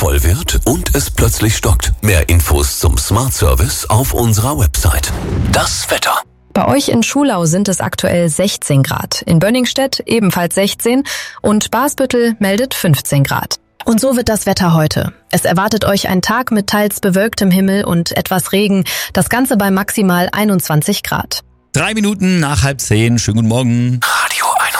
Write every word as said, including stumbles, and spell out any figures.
voll wird und es plötzlich stockt. Mehr Infos zum Smart Service auf unserer Website. Das Wetter. Bei euch in Schulau sind es aktuell sechzehn Grad, in Bönningstedt ebenfalls sechzehn und Basbüttel meldet fünfzehn Grad. Und so wird das Wetter heute. Es erwartet euch ein Tag mit teils bewölktem Himmel und etwas Regen, das Ganze bei maximal einundzwanzig Grad. Drei Minuten nach halb zehn. Schönen guten Morgen.